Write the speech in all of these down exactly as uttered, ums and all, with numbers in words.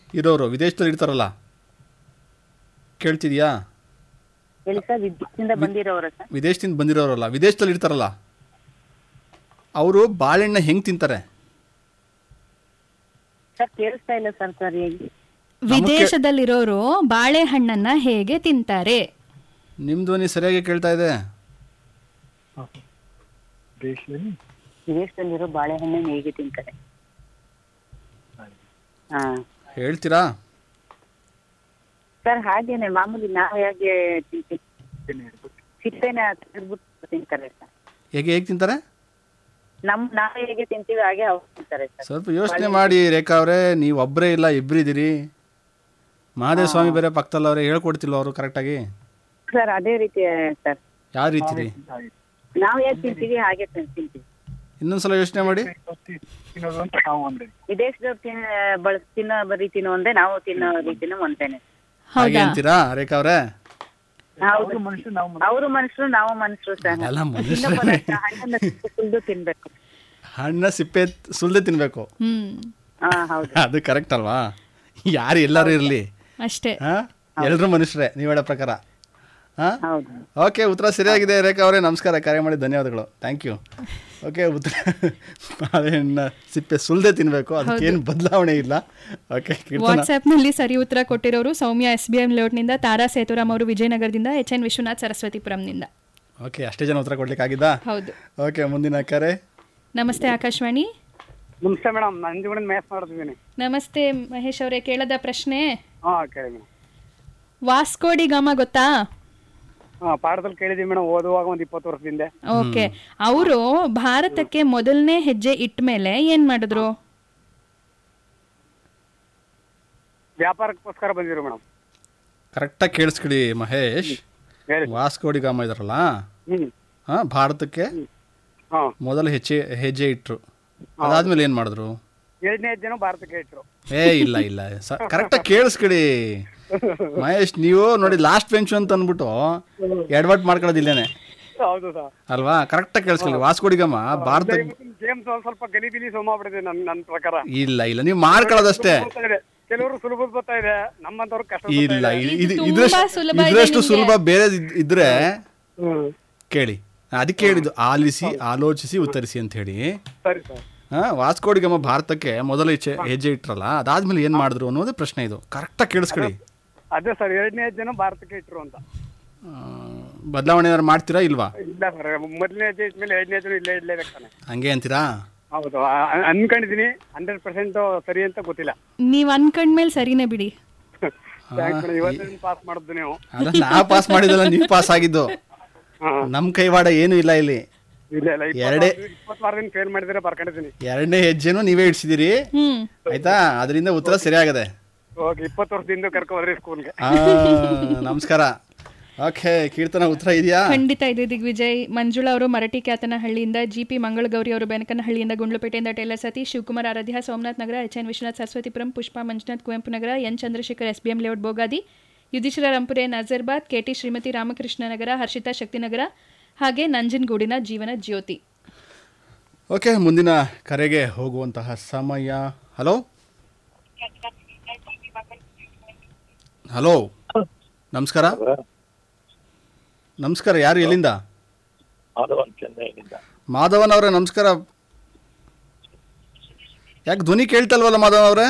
ಇರೋರು ವಿದೇಶದಲ್ಲಿ ಇರ್ತಾರಲ್ಲ, ಕೇಳ್ತಿದ್ಯಾ? ಹೇಳಿ ಸರ್, ವಿದೇಶದಿಂದ ಬಂದಿರೋರ ಸರ್? ವಿದೇಶದಿಂದ ಬಂದಿರೋರಲ್ಲ, ವಿದೇಶದಲ್ಲಿ ಇರ್ತಾರಲ್ಲ, ಅವರು ಬಾಳೆಹಣ್ಣ ಹೆಂಗೆ ತಿಂತಾರೆ? ಸರ್ ಕೇಳಿಸ್ತಾ ಇಲ್ಲ ಸರ್ ಸರಿಯಾಗಿ. ವಿದೇಶದಲ್ಲಿರೋರು ಬಾಳೆಹಣ್ಣನ್ನ ಹೇಗೆ ತಿಂತಾರೆ? ನಿಮ್ಮ ಧ್ವನಿ ಸರಿಯಾಗಿ ಕೇಳ್ತಾ ಇದೆ. ವಿದೇಶದಲ್ಲಿರೋ ಬಾಳೆಹಣ್ಣನ್ನು ಹೇಗೆ ತಿಂತಾರೆ? ಹಾ ಹೇಳ್ತೀರಾ? ಸರ್ ಹಾಗೇನೆ ಮಾಮೂಲಿ ನಾವು ಹೇಗೆ ತಿಂತೀವಿ, ಸಿಪ್ಪೆನ ತೆಗೆದ್ಬಿಟ್ಟು ತಿಂತಾರೆ ಸರ್. ಹೇಗೆ ಹೇಗೆ ತಿಂತಾರೆ? ನಮ್ ನಾವು ಹೇಗೆ ತಿಂತೀವಿ ಹಾಗೆ ಅವ್ರು ತಿಂತಾರೆ ಸರ್. ಸ್ವಲ್ಪ ಯೋಚನೆ ಮಾಡಿ ರೇಖಾ ಅವರೇ, ನೀವು ಒಬ್ಬರೇ ಇಲ್ಲ ಇಬ್ಬರಿದ್ದೀರಿ. ಮಹಾದೇವ ಸ್ವಾಮಿ ಬೇರೆ ಪಕ್ಕದಲ್ಲಿ ಅವರೇ, ಹೇಳ್ಕೊಡ್ತಿಲ್ವ ಅವರು ಕರೆಕ್ಟಾಗಿ? ಸರ್ ಅದೇ ರೀತಿ ಸರ್. ಯಾವ ರೀತಿ ರೀ? ನಾವು ಹೇಗೆ ತಿಂತೀವಿ ಹಾಗೆ ತಿಂತೀವಿ. ಇನ್ನೊಂದ್ಸಲ ಯೋಚನೆ ಮಾಡಿ. ವಿದೇಶದವ್ರು ತಿನ್ನ ಬಳಸ್ ತಿನ್ನೋ ರೀತಿನೂ ಒಂದೇ, ನಾವು ತಿನ್ನೋ ರೀತಿನೂ ಒಂದೇನೆ. ಹಾಗೆ ಅಂತೀರಾ ರೇಖಾ ಅವರೇ? ಅವರು ಮನುಷ್ಯರು ನಾವು ಮನುಷ್ಯರು ಸರ್. ಎಲ್ಲ ಹಣ್ಣನ್ನ ಸುಲ್ದು ತಿನ್ಬೇಕು. ಹಣ್ಣ ಸಿಪ್ಪೆ ಸುಲ್ದೆ ತಿನ್ಬೇಕು. ಹಾ ಹೌದು, ಅದು ಕರೆಕ್ಟ್ ಅಲ್ವಾ? ಯಾರು ಎಲ್ಲರೂ ಇರಲಿ ಅಷ್ಟೇ, ಎಲ್ರು ಮನುಷ್ಯರೇ ನೀವು ಹೇಳೋ ಪ್ರಕಾರ. ಹಾಂ, ಹೌದು. ಓಕೆ, ಉತ್ತರ ಸರಿಯಾಗಿದೆ ರೇಖಾ ಅವರೇ. ನಮಸ್ಕಾರ, ಕರೆ ಮಾಡಿ ಧನ್ಯವಾದಗಳು. Thank you. ಓಕೆ, ಉತ್ತರ ಬಾಳೆಹಣ್ಣ ಸಿಪ್ಪೆ ಸುಲ್ದೆ ತಿನ್ಬೇಕು, ಅದಕ್ಕೇನು ಬದಲಾವಣೆ ಇಲ್ಲ. ಓಕೆ, ವಾಟ್ಸ್ಆ್ಯಪ್ ನಲ್ಲಿ ಸರಿ ಉತ್ತರ ಕೊಟ್ಟಿರೋರು ಸೌಮ್ಯ ಎಸ್ ಬಿ ಎಂ ಲೇಔಟ್ನಿಂದ, ತಾರಾ ಸೇತುರಾಮ್ ಅವರು ವಿಜಯನಗರದಿಂದ, ಎಚ್ ಎನ್ ವಿಶ್ವನಾಥ್ ಸರಸ್ವತಿಪುರಂನಿಂದ. ಓಕೆ, ಅಷ್ಟೇ ಜನ ಉತ್ತರ ಕೊಡ್ಲಿಕ್ಕಾಗಿದ್ದಾ? ಹೌದು. ಓಕೆ, ಮುಂದಿನ ಕರೆ. ನಮಸ್ತೆ ಆಕಾಶವಾಣಿ. ನಮಸ್ತೆ ಮೇಡಮ್, ನಂಜುಗೌಡ ಮ್ಯಾಥ್ಸ್ ಮಾಡ್ತಿದ್ದೀನಿ. ನಮಸ್ತೆ ಮಹೇಶ್ ಅವರೇ, ಕೇಳದ ಪ್ರಶ್ನೆ. ಹಾ ಕೇಳಿ ಮೇಡಮ್. ವಾಸ್ಕೋಡಿ ಗಾಮ ಗೊತ್ತಾ? ಹಾ, ಪಾಠದಲ್ಲಿ ಕೇಳಿದೀವಿ ಮೇಡಮ್, ಓದುವಾಗ ಒಂದ್ ಇಪ್ಪತ್ತು ವರ್ಷದಿಂದ. ಓಕೆ, ಅವರು ಭಾರತಕ್ಕೆ ಮೊದಲನೇ ಹೆಜ್ಜೆ ಇಟ್ಟ ಮೇಲೆ ಏನ್ ಮಾಡಿದ್ರು? ವ್ಯಾಪಾರಕ್ಕೋಸ್ಕರ ಬಂದಿದ್ರು ಮೇಡಮ್. ಕರೆಕ್ಟಾಗಿ ಕೇಳಿಸ್ಕೊಳ್ಳಿ ಮಹೇಶ್. ವಾಸ್ಕೋಡಿ ಗಾಮ ಇದಾರಲ್ಲ, ಹಾ, ಭಾರತಕ್ಕೆ ಮೊದಲ ಹೆಜ್ಜೆ ಹೆಜ್ಜೆ ಇಟ್ರು. ಅದಾದ್ಮೇಲೆ ಏನ್ ಮಾಡಿದ್ರು? ಎರಡನೇ ಹೆಜ್ಜೆನೂ ಭಾರತಕ್ಕೆ ಇಟ್ರು. ಏ ಇಲ್ಲ ಇಲ್ಲ, ಕರೆಕ್ಟಾಗಿ ಕೇಳಿಸ್ಕೊಳ್ಳಿ ಮಹೇಶ್. ನೀವು ನೋಡಿ ಲಾಸ್ಟ್ ಬೆಂಚ್ ಅಂತ ಅಂದ್ಬಿಟ್ಟು ಎಡವಟ್ ಮಾಡ್ಕೊಳ್ಳೋದಿಲ್ಲೇನೆ ಅಲ್ವಾ? ಕರೆಕ್ಟಾಗಿ ಕೇಳಿಸ್ಕೊಳ್ಳಿ. ವಾಸ್ಕೋಡಿ ಗಾಮ ಭಾರತ ಸ್ವಲ್ಪ ಗಲಿಬಿಲಿ ಸೋಮಾಗ್ಬಿಟ್ಟಿದೆ ನನ್ನ ನನ್ನ ಪ್ರಕಾರ. ಇಲ್ಲ ಇಲ್ಲ, ನೀವು ಮಾಡ್ಕೊಳ್ಳೋದಷ್ಟೇ. ಕೆಲವರು ಸುಲಭ ಬರ್ತಾ ಇದೆ, ನಮ್ಮಂತವ್ರು ಕಷ್ಟ. ಇಲ್ಲ, ಇದ್ರಷ್ಟು ಸುಲಭ ಬೇರೆ ಇದ್ರೆ ಕೇಳಿ. ಅದಕ್ಕೆ ಹೇಳಿದ್ದು ಆಲಿಸಿ ಆಲೋಚಿಸಿ ಉತ್ತರಿಸಿ ಅಂತ ಹೇಳಿ. ಹಾ, ವಾಸ್ಕೋಡಿ ಗಾಮ ಭಾರತಕ್ಕೆ ಮೊದಲ ಹೆಜ್ಜೆ ಹೆಜ್ಜೆ ಇಟ್ರಲ್ಲ, ಅದಾದ್ಮೇಲೆ ಏನ್ ಮಾಡಿದ್ರು ಅನ್ನೋದೇ ಪ್ರಶ್ನೆ ಇದು. ಕರೆಕ್ಟಾಗಿ ಕೇಳಿಸ್ಕೊಳ್ಳಿ. ಅದೇ ಸರ್, ಎರಡನೇ ಹೆಜ್ಜೆನೂ ಭಾರತಕ್ಕೆ ಇಟ್ರು ಅಂತ. ಬದಲಾವಣೆ ಏನಾದ್ರು ಮಾಡ್ತೀರಾ ಇಲ್ವಾ? ಇಲ್ಲ ಸರ್, ಮೊದಲನೇ ಹೆಜ್ಜೆ ಇಟ್ಮೇಲೆ ಎರಡನೇ ಹೆಜ್ಜೆ ಇಲ್ಲೇ ಇಡ್ಲೇಬೇಕು. ಹಂಗೆ ಅಂತೀರಾ? ಹೌದು, ಅನ್ಕೊಂಡಿದೀನಿ. ಹಂಡ್ರೆಡ್ ಪರ್ಸೆಂಟ್ ಸರಿ ಅಂತ ಗೊತ್ತಿಲ್ಲ. ನೀವ್ ಅನ್ಕೊಂಡ್ಮೇಲೆ ಸರಿನೇ ಬಿಡಿ. ಪಾಸ್ ಮಾಡಿದ್ದು ನೀವು. ಅಲ್ಲ, ನಾ ಪಾಸ್ ಮಾಡಿದಲ್ಲ, ನೀವು ಪಾಸ್ ಆಗಿದ್ದು. ನಮ್ ಕೈವಾಡ ಏನು ಇಲ್ಲ ಇಲ್ಲಿ. ಎರಡೇ ಫೇಲ್ ಮಾಡಿದ್ರೆ ಬರ್ಕೊಂಡಿದ್ದೀನಿ. ಎರಡನೇ ಹೆಜ್ಜೆನೂ ನೀವೇ ಇಡ್ಸಿದಿರಿ, ಆಯ್ತಾ? ಅದರಿಂದ ಉತ್ತರ ಸರಿಯಾಗದೆ. ಇಪ್ಪತ್ತು ವರ್ಷದಿಂದ ಕರ್ಕೊಂಡ್ರಿ ಸ್ಕೂಲ್ಗೆ. ನಮಸ್ಕಾರ. ಓಕೆ, ಕೀರ್ತನ ಉತ್ತರ ಇದೆಯಾ? ಖಂಡಿತ ಇದೆ ದಿಗ್ವಿಜಯ್. ಮಂಜುಳಾ ಅವರು ಮರಟಿ ಕ್ಯಾತನಹಳ್ಳಿಯಿಂದ, ಜಿ ಪಿ ಮಂಗಳಗೌರಿ ಅವರು ಬೆನಕನಹಳ್ಳಿಯಿಂದ, ಗುಂಡ್ಲುಪೇಟೆಯಿಂದ ಟೇಲರ್ ಸತೀಶ್, ಶಿವಕುಮಾರ್ ಆರಾಧ್ಯ ಸೋಮನಾಥ್ ನಗರ, H N Vishwanath Saraswathipuram, Pushpa Manjunath Kuvempu Nagar, N Chandrashekhar S B M layout Bogadi, Yudhishthira Rampure Nazarbad, KT Shrimati Ramakrishna ನಗರ, ಹರ್ಷಿತಾ ಶಕ್ತಿನಗರ, ಹಾಗೆ ನಂಜನಗೂಡಿನ ಜೀವನ ಜ್ಯೋತಿ. ಓಕೆ, ಮುಂದಿನ ಕರೆಗೆ ಹೋಗುವಂತಹ ಸಮಯ. ಹಲೋ ಹಲೋ ನಮಸ್ಕಾರ. ನಮಸ್ಕಾರ, ಯಾರು ಎಲ್ಲಿಂದ? ಮಾಧವನ್ ಅವರೇ ನಮಸ್ಕಾರ. ಯಾಕೆ ಧ್ವನಿ ಕೇಳ್ತಲ್ವಲ್ಲ ಮಾಧವನ್ ಅವರೇ?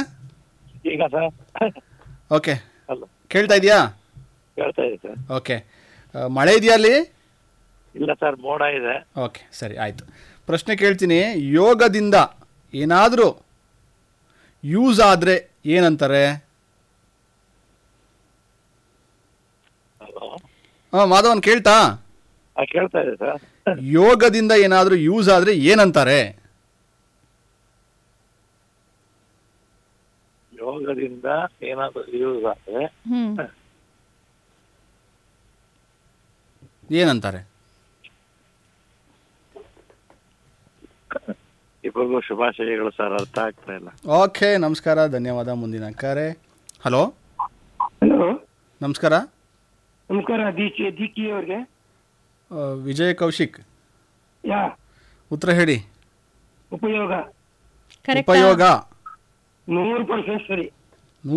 ಓಕೆ, ಕೇಳ್ತಾ ಇದೆಯಾ? ಓಕೆ, ಮಳೆ ಇದೆಯಾ ಅಲ್ಲಿ? ಇಲ್ಲ ಸರ್, ಮೋಡ ಇದೆ. ಓಕೆ, ಸರಿ, ಆಯಿತು. ಪ್ರಶ್ನೆ ಕೇಳ್ತೀನಿ. ಯೋಗದಿಂದ ಏನಾದರೂ ಯೂಸ್ ಆದರೆ ಏನಂತಾರೆ? ಹಾಂ ಮಾಧವನ್, ಕೇಳ್ತಾ? ಕೇಳ್ತಾ ಇದೆ ಸರ್. ಯೋಗದಿಂದ ಏನಾದರೂ ಯೂಸ್ ಆದರೆ ಏನಂತಾರೆ? ಯೋಗದಿಂದ ಏನಾದರೂ ಯೂಸ್ ಆದರೆ ಏನಂತಾರೆ? ಇಬ್ಬರಿಗೂ ಶುಭಾಶಯಗಳು ಸರ್, ಅರ್ಥ ಆಗ್ತಾ ಇಲ್ಲ. ಓಕೆ, ನಮಸ್ಕಾರ, ಧನ್ಯವಾದ. ಮುಂದಿನ ಕರೆ. ಹಲೋ ಹಲೋ ನಮಸ್ಕಾರ. ನಮಸ್ಕಾರ, ಡಿ ಕೆ ಅವ್ರಿಗೆ. ವಿಜಯ್ ಕೌಶಿಕ್, ಯಾ ಉತ್ತರ ಹೇಳಿ. ಉಪಯೋಗ. ಉಪಯೋಗ ನೂರು ಪರ್ಸೆಂಟ್ ಸರಿ.